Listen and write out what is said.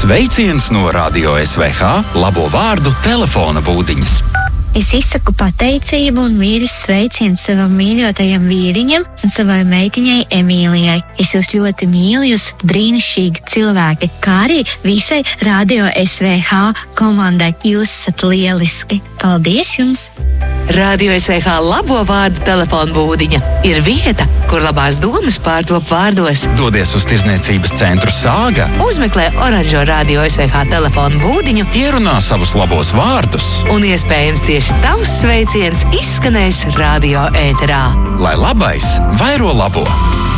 Sveiciens no Radio SVH labo vārdu telefona būdiņas. Es izsaku pateicību un mīļus sveicienus savam mīļotajam vīriņam un savai meitiņai Emīlijai. Es jūs ļoti mīlu, jūs brīnišķīgi cilvēki, kā arī visai Radio SVH komandai. Jūs esat lieliski. Paldies jums! Radio SVH labo vārdu telefona būdiņa ir vieta, kur labās domas pārtop vārdos. Dodies uz Tirzniecības centru Sāga. Uzmeklē oranžo Radio SVH telefona būdiņu, Ierunā savus labos vārdus. un iespējams tieši tavs sveiciens izskanēs radio ēterā. Lai labais vairo labo!